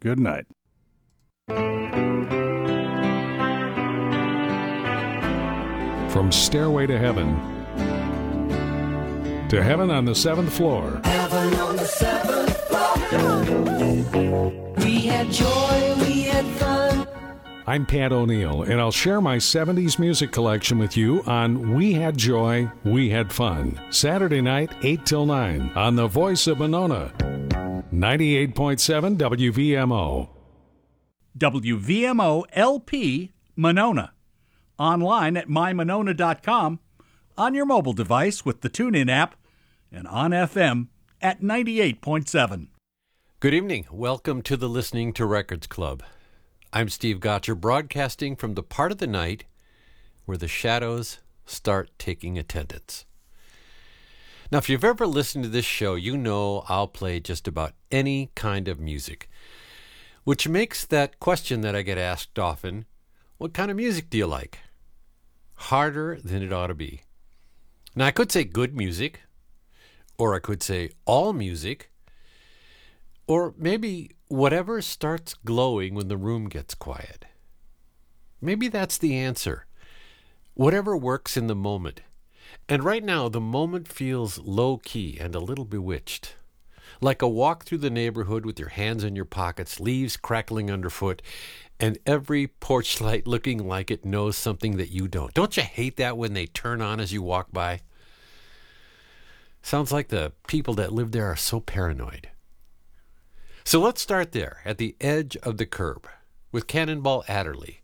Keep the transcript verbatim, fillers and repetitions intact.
Good night. From Stairway to Heaven to Heaven on the Seventh Floor. Heaven on the seventh floor. We had joy, we had fun. I'm Pat O'Neill, and I'll share my seventies music collection with you on We Had Joy, We Had Fun. Saturday night, eight till nine, on the Voice of Monona. ninety-eight point seven W V M O. W V M O L P Monona. Online at my monona dot com, on your mobile device with the TuneIn app, and on F M at ninety-eight point seven. Good evening. Welcome to the Listening to Records Club. I'm Steve Gotcher, broadcasting from the part of the night where the shadows start taking attendance. Now, if you've ever listened to this show, you know I'll play just about any kind of music, which makes that question that I get asked often, what kind of music do you like? Harder than it ought to be. Now, I could say good music, or I could say all music, or maybe whatever starts glowing when the room gets quiet. Maybe that's the answer. Whatever works in the moment. And right now, the moment feels low-key and a little bewitched. Like a walk through the neighborhood with your hands in your pockets, leaves crackling underfoot, and every porch light looking like it knows something that you don't. Don't you hate that when they turn on as you walk by? Sounds like the people that live there are so paranoid. So let's start there, at the edge of the curb, with Cannonball Adderley.